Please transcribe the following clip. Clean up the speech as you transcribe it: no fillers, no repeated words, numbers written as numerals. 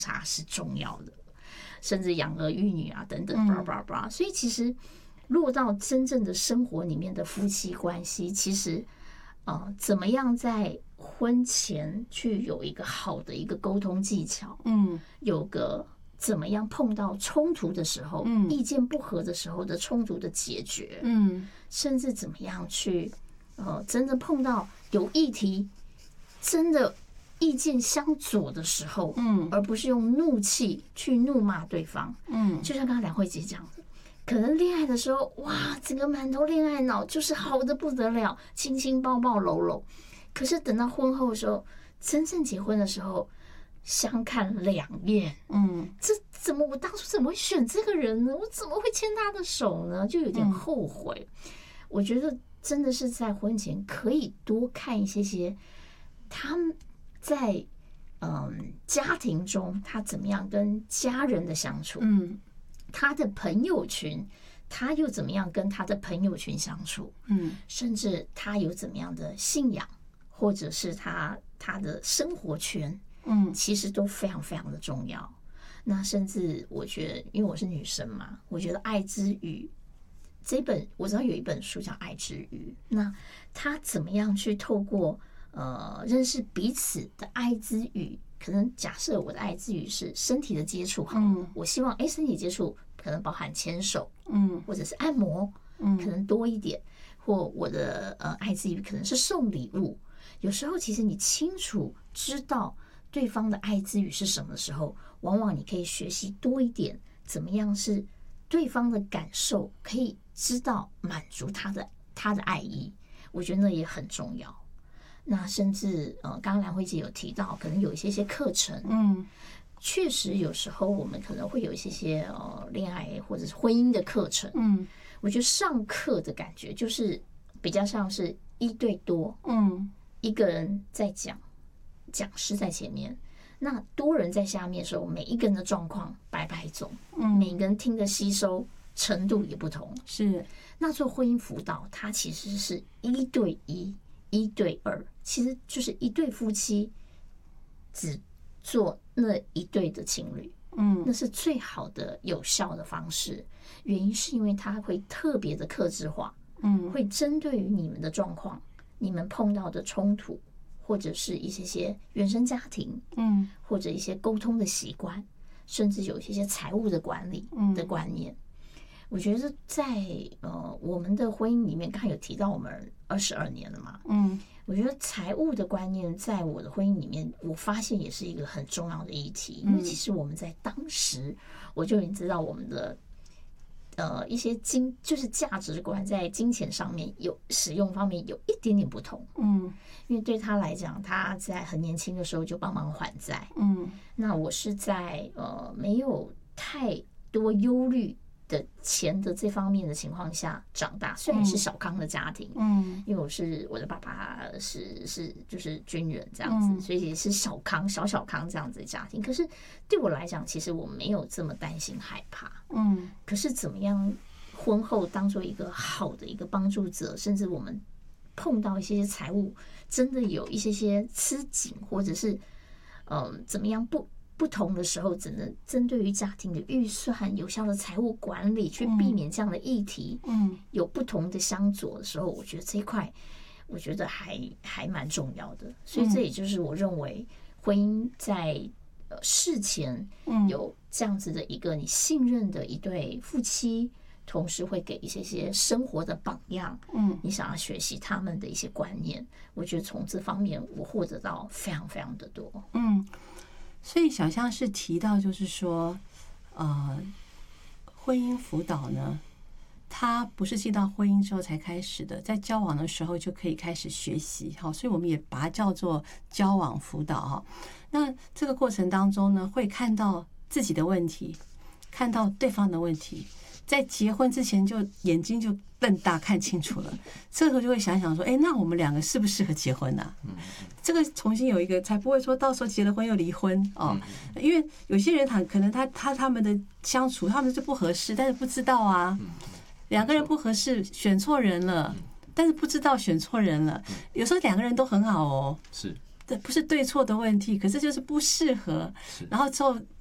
茶是重要的，甚至养儿育女啊等等，所以其实落到真正的生活里面的夫妻关系，其实怎么样在婚前去有一个好的一个沟通技巧，有个怎么样碰到冲突的时候，意见不合的时候的冲突的解决，甚至怎么样去真的碰到有议题真的意见相左的时候，而不是用怒气去怒骂对方，就像刚刚梁慧姐讲的，可能恋爱的时候，哇，整个满头恋爱脑，就是好的不得了，亲亲抱抱搂搂，可是等到婚后的时候，真正结婚的时候，相看两厌，这怎么我当初怎么会选这个人呢？我怎么会牵他的手呢？就有点后悔。我觉得真的是在婚前可以多看一些他们在家庭中他怎么样跟家人的相处，他的朋友群他又怎么样跟他的朋友群相处，甚至他有怎么样的信仰，或者是他的生活圈，其实都非常非常的重要。那甚至我觉得，因为我是女生嘛，我觉得《爱之语》这本我知道有一本书叫《爱之语》，那他怎么样去透过认识彼此的爱之语？可能假设我的爱之语是身体的接触，好了，我希望身体接触可能包含牵手，或者是按摩，可能多一点，或我的爱之语可能是送礼物。有时候其实你清楚知道对方的爱之语是什么的时候，往往你可以学习多一点，怎么样是对方的感受可以知道满足他的爱意，我觉得那也很重要。那甚至刚刚兰慧姐有提到，可能有一些课程，确实有时候我们可能会有一些恋爱或者是婚姻的课程，我觉得上课的感觉就是比较像是一对多，一个人在讲师在前面，那多人在下面的时候，每一个人的状况百种，每个人听的吸收程度也不同。 是， 那做婚姻辅导，它其实是1对1、1对2，其实就是一对夫妻只做那一对的情侣，那是最好的有效的方式。原因是因为它会特别的客制化，会针对于你们的状况，你们碰到的冲突，或者是一些原生家庭，或者一些沟通的习惯，甚至有一些财务的管理的观念。我觉得在我们的婚姻里面，刚才有提到我们22年了嘛，我觉得财务的观念在我的婚姻里面，我发现也是一个很重要的议题，因为其实我们在当时我就已经知道我们的一些就是价值观在金钱上面有使用方面有一点点不同，因为对他来讲，他在很年轻的时候就帮忙还债，那我是在没有太多忧虑的钱的这方面的情况下长大，虽然是小康的家庭，因为我的爸爸是就是军人这样子，所以也是小康这样子的家庭。可是对我来讲，其实我没有这么担心害怕，可是怎么样婚后当做一个好的一个帮助者，甚至我们碰到一些财务真的有一些吃紧，或者是怎么样不同的时候，只能针对于家庭的预算、有效的财务管理，去避免这样的议题。有不同的相左的时候，我觉得这一块，我觉得还蛮重要的。所以这也就是我认为婚姻在事前有这样子的一个你信任的一对夫妻，同时会给一些生活的榜样。你想要学习他们的一些观念，我觉得从这方面我获得到非常非常的多。 所以小象是提到，就是说，婚姻辅导呢，它不是进到婚姻之后才开始的，在交往的时候就可以开始学习，好，所以我们也把它叫做交往辅导哈。那这个过程当中呢，会看到自己的问题，看到对方的问题，在结婚之前就眼睛就瞪大看清楚了，这个时候就会想想说，那我们两个适不适合结婚啊？这个重新有一个，才不会说到时候结了婚又离婚哦。因为有些人可能他们的相处，他们就不合适，但是不知道啊，两个人不合适，选错人了，但是不知道选错人了。有时候两个人都很好哦， 是， 不是对错的问题，可是就是不适合。然后之后